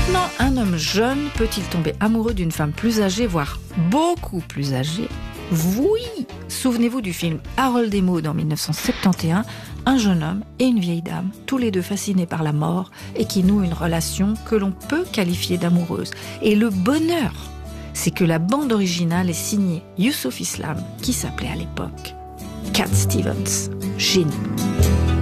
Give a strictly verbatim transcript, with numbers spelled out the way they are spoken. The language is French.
Maintenant, un homme jeune peut-il tomber amoureux d'une femme plus âgée, voire beaucoup plus âgée ? Oui ! Souvenez-vous du film Harold et Maude en dix-neuf cent soixante et onze, un jeune homme et une vieille dame, tous les deux fascinés par la mort et qui nouent une relation que l'on peut qualifier d'amoureuse. Et le bonheur, c'est que la bande originale est signée Youssouf Islam, qui s'appelait à l'époque Cat Stevens. Génie.